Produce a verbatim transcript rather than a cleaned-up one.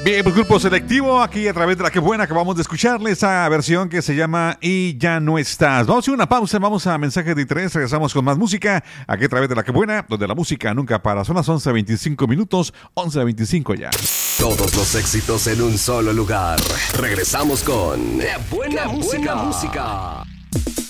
Bien, pues Grupo Selectivo, aquí a través de La Que Buena, acabamos de escucharle esa versión que se llama Y Ya No Estás. Vamos a hacer una pausa, vamos a mensajes de interés, regresamos con más música, aquí a través de La Que Buena, donde la música nunca para. Son las once veinticinco minutos, once veinticinco ya. Todos los éxitos en un solo lugar. Regresamos con ¡Qué buena, ¡Qué música! buena música!